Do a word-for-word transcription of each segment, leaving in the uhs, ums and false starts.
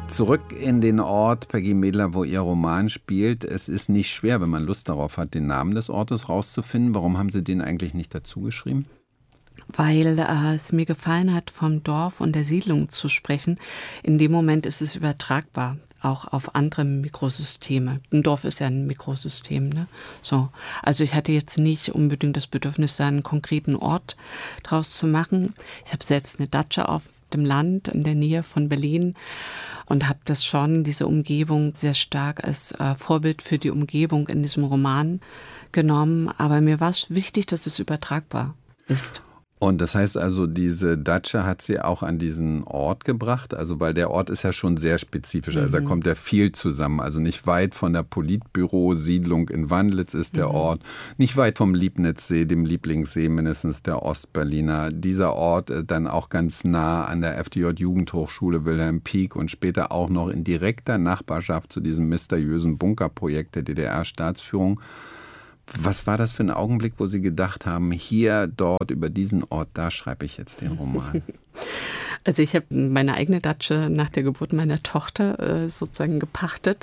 Zurück in den Ort, Peggy Medler, wo Ihr Roman spielt. Es ist nicht schwer, wenn man Lust darauf hat, den Namen des Ortes rauszufinden. Warum haben Sie den eigentlich nicht dazu geschrieben? Weil äh, es mir gefallen hat, vom Dorf und der Siedlung zu sprechen. In dem Moment ist es übertragbar, auch auf andere Mikrosysteme. Ein Dorf ist ja ein Mikrosystem, ne? So. Also ich hatte jetzt nicht unbedingt das Bedürfnis, da einen konkreten Ort draus zu machen. Ich habe selbst eine Datscha auf dem Land in der Nähe von Berlin und habe das schon, diese Umgebung, sehr stark als äh, Vorbild für die Umgebung in diesem Roman genommen. Aber mir war es wichtig, dass es übertragbar ist. Und das heißt also, diese Datscha hat Sie auch an diesen Ort gebracht? Also, weil der Ort ist ja schon sehr spezifisch. Also, da kommt ja viel zusammen. Also, nicht weit von der Politbüro-Siedlung in Wandlitz ist der mhm. Ort. Nicht weit vom Liebnitzsee, dem Lieblingssee mindestens der Ostberliner. Dieser Ort dann auch ganz nah an der F D J-Jugendhochschule Wilhelm Pieck und später auch noch in direkter Nachbarschaft zu diesem mysteriösen Bunkerprojekt der D D R-Staatsführung. Was war das für ein Augenblick, wo Sie gedacht haben, hier, dort, über diesen Ort, da schreibe ich jetzt den Roman? Also ich habe meine eigene Datscha nach der Geburt meiner Tochter äh, sozusagen gepachtet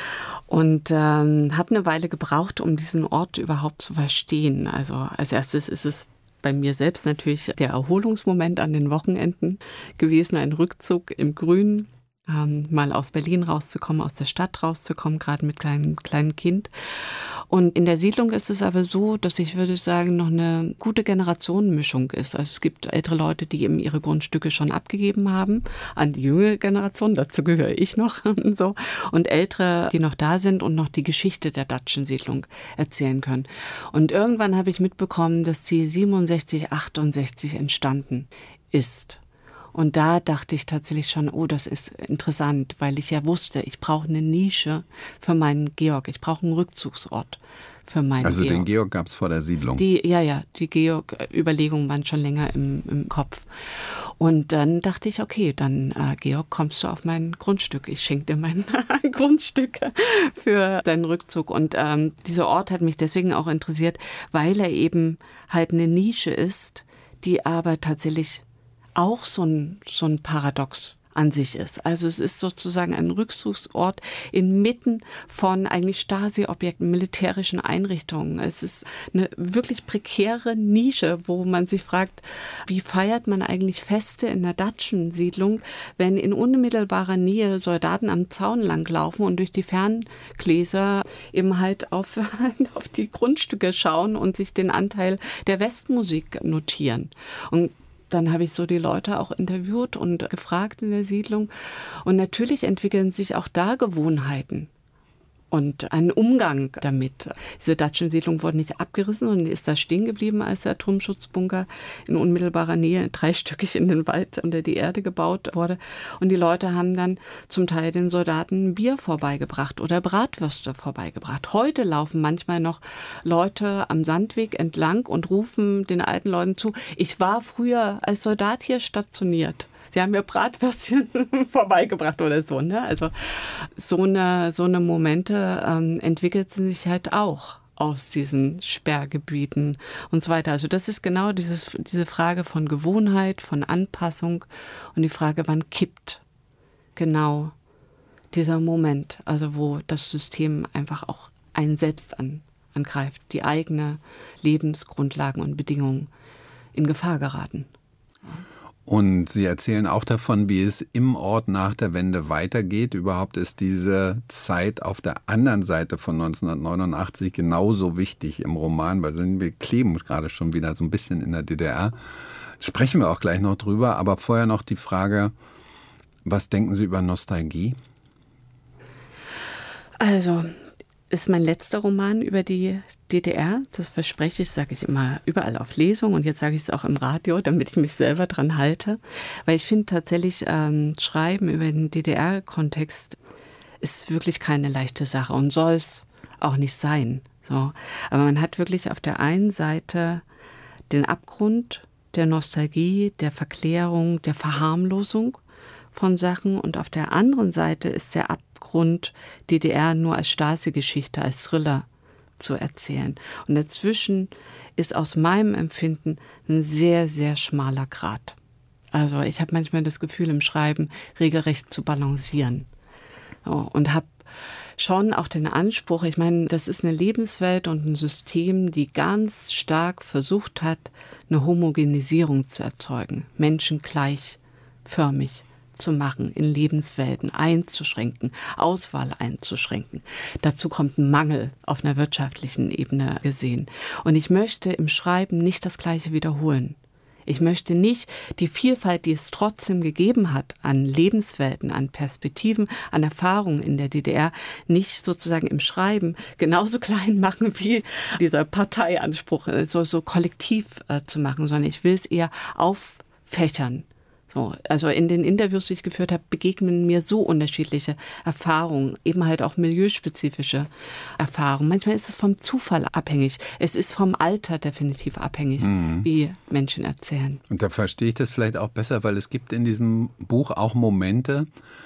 und ähm, habe eine Weile gebraucht, um diesen Ort überhaupt zu verstehen. Also als erstes ist es bei mir selbst natürlich der Erholungsmoment an den Wochenenden gewesen, ein Rückzug im Grün. Ähm, mal aus Berlin rauszukommen, aus der Stadt rauszukommen, gerade mit kleinem kleinen Kind. Und in der Siedlung ist es aber so, dass ich würde sagen, noch eine gute Generationenmischung ist. Also es gibt ältere Leute, die eben ihre Grundstücke schon abgegeben haben an die junge Generation, dazu gehöre ich noch, so. Und ältere, die noch da sind und noch die Geschichte der Datschensiedlung erzählen können. Und irgendwann habe ich mitbekommen, dass sie siebenundsechzig, achtundsechzig entstanden ist. Und da dachte ich tatsächlich schon, oh, das ist interessant, weil ich ja wusste, ich brauche eine Nische für meinen Georg. Ich brauche einen Rückzugsort für meinen also Georg. Also den Georg gab es vor der Siedlung? Die, ja, ja, die Georg-Überlegungen waren schon länger im, im Kopf. Und dann dachte ich, okay, dann äh, Georg, kommst du auf mein Grundstück. Ich schenke dir mein Grundstück für deinen Rückzug. Und ähm, dieser Ort hat mich deswegen auch interessiert, weil er eben halt eine Nische ist, die aber tatsächlich auch so ein, so ein Paradox an sich ist. Also es ist sozusagen ein Rückzugsort inmitten von eigentlich Stasi-Objekten, militärischen Einrichtungen. Es ist eine wirklich prekäre Nische, wo man sich fragt, wie feiert man eigentlich Feste in der Datschensiedlung, wenn in unmittelbarer Nähe Soldaten am Zaun langlaufen und durch die Ferngläser eben halt auf, auf die Grundstücke schauen und sich den Anteil der Westmusik notieren. Und dann habe ich so die Leute auch interviewt und gefragt in der Siedlung. Und natürlich entwickeln sich auch da Gewohnheiten und ein Umgang damit. Diese Datschensiedlung wurde nicht abgerissen und ist da stehen geblieben, als der Atomschutzbunker in unmittelbarer Nähe dreistöckig in den Wald unter die Erde gebaut wurde. Und die Leute haben dann zum Teil den Soldaten Bier vorbeigebracht oder Bratwürste vorbeigebracht. Heute laufen manchmal noch Leute am Sandweg entlang und rufen den alten Leuten zu, ich war früher als Soldat hier stationiert. Sie haben mir Bratwürstchen vorbeigebracht oder so, ne? Also so eine, so eine Momente ähm, entwickelten sich halt auch aus diesen Sperrgebieten und so weiter. Also das ist genau dieses, diese Frage von Gewohnheit, von Anpassung und die Frage, wann kippt genau dieser Moment, also wo das System einfach auch einen selbst an, angreift, die eigene Lebensgrundlagen und Bedingungen in Gefahr geraten. Und Sie erzählen auch davon, wie es im Ort nach der Wende weitergeht. Überhaupt ist diese Zeit auf der anderen Seite von neunzehnhundertneunundachtzig genauso wichtig im Roman, weil wir kleben gerade schon wieder so ein bisschen in der D D R. Sprechen wir auch gleich noch drüber, aber vorher noch die Frage, was denken Sie über Nostalgie? Also, ist mein letzter Roman über die D D R. Das verspreche ich, sage ich immer überall auf Lesung und jetzt sage ich es auch im Radio, damit ich mich selber dran halte. Weil ich finde tatsächlich, ähm, Schreiben über den D D R-Kontext ist wirklich keine leichte Sache und soll es auch nicht sein. So. Aber man hat wirklich auf der einen Seite den Abgrund der Nostalgie, der Verklärung, der Verharmlosung von Sachen und auf der anderen Seite ist der Abgrund D D R nur als Stasi-Geschichte, als Thriller zu erzählen. Und dazwischen ist aus meinem Empfinden ein sehr, sehr schmaler Grat. Also ich habe manchmal das Gefühl im Schreiben regelrecht zu balancieren. Und habe schon auch den Anspruch, ich meine, das ist eine Lebenswelt und ein System, die ganz stark versucht hat, eine Homogenisierung zu erzeugen, Menschen gleichförmig zu machen, in Lebenswelten einzuschränken, Auswahl einzuschränken. Dazu kommt ein Mangel auf einer wirtschaftlichen Ebene gesehen. Und ich möchte im Schreiben nicht das Gleiche wiederholen. Ich möchte nicht die Vielfalt, die es trotzdem gegeben hat an Lebenswelten, an Perspektiven, an Erfahrungen in der D D R, nicht sozusagen im Schreiben genauso klein machen wie dieser Parteianspruch, so, so kollektiv äh, zu machen, sondern ich will es eher auffächern. So, also in den Interviews, die ich geführt habe, begegnen mir so unterschiedliche Erfahrungen, eben halt auch milieuspezifische Erfahrungen. Manchmal ist es vom Zufall abhängig. Es ist vom Alter definitiv abhängig, mhm. wie Menschen erzählen. Und da verstehe ich das vielleicht auch besser, weil es gibt in diesem Buch auch Momente,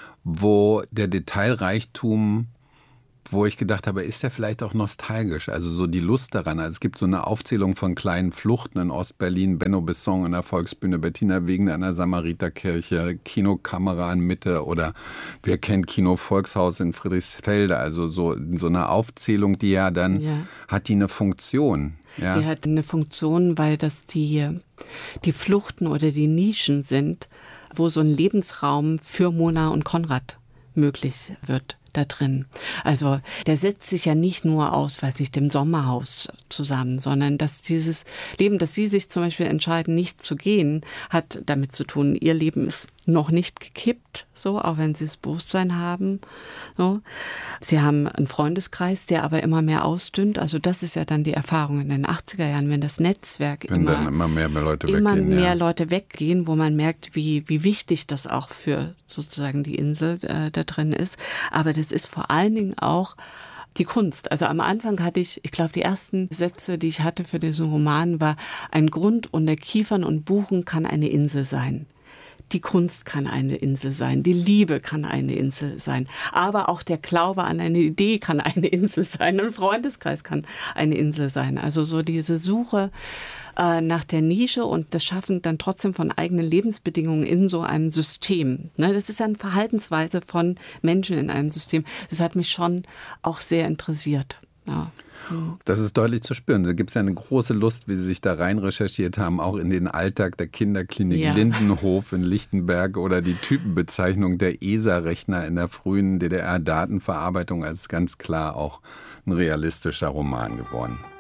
wo der Detailreichtum, wo ich gedacht habe, ist der vielleicht auch nostalgisch? Also so die Lust daran. Also es gibt so eine Aufzählung von kleinen Fluchten in Ostberlin, Benno Besson in der Volksbühne, Bettina Wegner in der Samariterkirche, Kinokamera in Mitte oder wer kennt Kino Volkshaus in Friedrichsfelde. Also so, so eine Aufzählung, die ja dann, ja. hat die eine Funktion. Ja. Die hat eine Funktion, weil das die, die Fluchten oder die Nischen sind, wo so ein Lebensraum für Mona und Konrad möglich wird. Da drin. Also der setzt sich ja nicht nur aus, weiß ich, dem Sommerhaus zusammen, sondern dass dieses Leben, dass sie sich zum Beispiel entscheiden, nicht zu gehen, hat damit zu tun, ihr Leben ist noch nicht gekippt, so, auch wenn sie das Bewusstsein haben. So. Sie haben einen Freundeskreis, der aber immer mehr ausdünnt. Also das ist ja dann die Erfahrung in den achtziger Jahren, wenn das Netzwerk wenn immer, dann immer mehr Leute immer weggehen, mehr ja. Leute weggehen, wo man merkt, wie, wie wichtig das auch für sozusagen die Insel äh, da drin ist. Aber das ist vor allen Dingen auch die Kunst. Also am Anfang hatte ich, ich glaube, die ersten Sätze, die ich hatte für diesen Roman, war: Ein Grund unter Kiefern und Buchen kann eine Insel sein. Die Kunst kann eine Insel sein, die Liebe kann eine Insel sein, aber auch der Glaube an eine Idee kann eine Insel sein, ein Freundeskreis kann eine Insel sein. Also so diese Suche äh, nach der Nische und das Schaffen dann trotzdem von eigenen Lebensbedingungen in so einem System. Ne, das ist eine Verhaltensweise von Menschen in einem System. Das hat mich schon auch sehr interessiert. Ja. Das ist deutlich zu spüren. Da gibt es ja eine große Lust, wie Sie sich da rein recherchiert haben, auch in den Alltag der Kinderklinik ja. Lindenhof in Lichtenberg oder die Typenbezeichnung der E S A-Rechner in der frühen D D R-Datenverarbeitung als ganz klar auch ein realistischer Roman geworden.